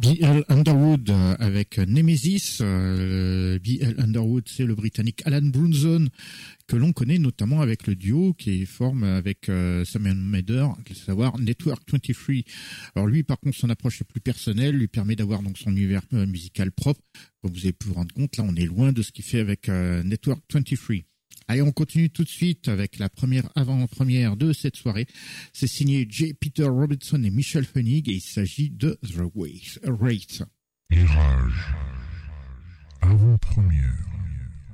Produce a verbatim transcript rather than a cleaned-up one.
B L Underwood euh, avec Nemesis. Euh, B L Underwood, c'est le Britannique Alan Brunson que l'on connaît notamment avec le duo qui forme avec euh, Simon Mader, à savoir Network vingt-trois. Alors lui, par contre, son approche est plus personnelle, lui permet d'avoir donc son univers euh, musical propre. Comme vous avez pu vous rendre compte, là, on est loin de ce qu'il fait avec euh, Network vingt-trois. Allez, on continue tout de suite avec la première avant-première de cette soirée. C'est signé J. Peter Robertson et Michel Hoenig et il s'agit de The Wraith. Mirage. Avant-première.